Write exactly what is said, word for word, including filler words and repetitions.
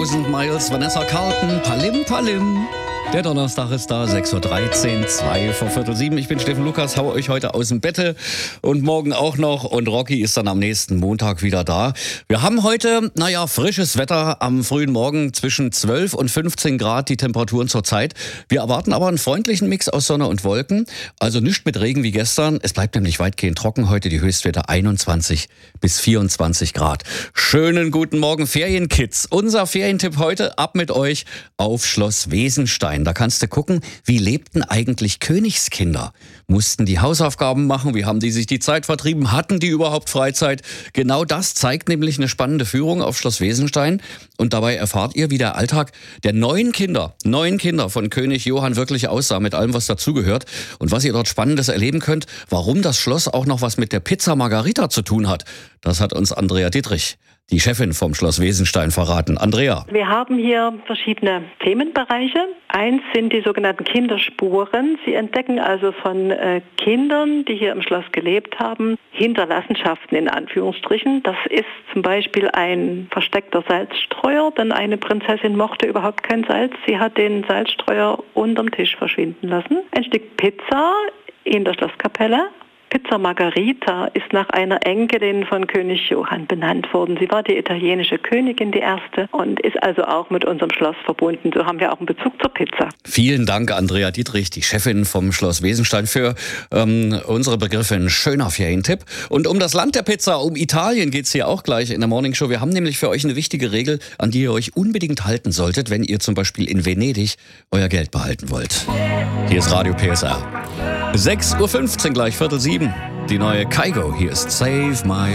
Thousand Miles, Vanessa Carlton, Palim Palim. Der Donnerstag ist da, sechs Uhr dreizehn, zwei vor Viertel sieben. Ich bin Steffen Lukas, hau euch heute aus dem Bette und morgen auch noch. Und Rocky ist dann am nächsten Montag wieder da. Wir haben heute, naja, frisches Wetter am frühen Morgen, zwischen zwölf und fünfzehn Grad die Temperaturen zur Zeit. Wir erwarten aber einen freundlichen Mix aus Sonne und Wolken. Also nicht mit Regen wie gestern. Es bleibt nämlich weitgehend trocken heute, die Höchstwerte einundzwanzig bis vierundzwanzig Grad. Schönen guten Morgen, Ferienkids. Unser Ferientipp heute, ab mit euch auf Schloss Wesenstein. Da kannst du gucken, wie lebten eigentlich Königskinder? Mussten die Hausaufgaben machen? Wie haben die sich die Zeit vertrieben? Hatten die überhaupt Freizeit? Genau das zeigt nämlich eine spannende Führung auf Schloss Wesenstein. Und dabei erfahrt ihr, wie der Alltag der neuen Kinder, neuen Kinder von König Johann wirklich aussah, mit allem, was dazugehört. Und was ihr dort Spannendes erleben könnt, warum das Schloss auch noch was mit der Pizza Margherita zu tun hat. Das hat uns Andrea Dietrich, die Chefin vom Schloss Wesenstein, verraten. Andrea. Wir haben hier verschiedene Themenbereiche. Eins sind die sogenannten Kinderspuren. Sie entdecken also von äh, Kindern, die hier im Schloss gelebt haben, Hinterlassenschaften in Anführungsstrichen. Das ist zum Beispiel ein versteckter Salzstreuer, denn eine Prinzessin mochte überhaupt kein Salz. Sie hat den Salzstreuer unterm Tisch verschwinden lassen. Ein Stück Pizza in der Schlosskapelle. Pizza Margherita ist nach einer Enkelin von König Johann benannt worden. Sie war die italienische Königin, die erste, und ist also auch mit unserem Schloss verbunden. So haben wir auch einen Bezug zur Pizza. Vielen Dank, Andrea Dietrich, die Chefin vom Schloss Wesenstein, für ähm, unsere Begriffe. Ein schöner Ferientipp. Und um das Land der Pizza, um Italien, geht's hier auch gleich in der Morningshow. Wir haben nämlich für euch eine wichtige Regel, an die ihr euch unbedingt halten solltet, wenn ihr zum Beispiel in Venedig euer Geld behalten wollt. Hier ist Radio P S R. sechs Uhr fünfzehn, gleich Viertel sieben. Die neue Kygo, hier ist Save My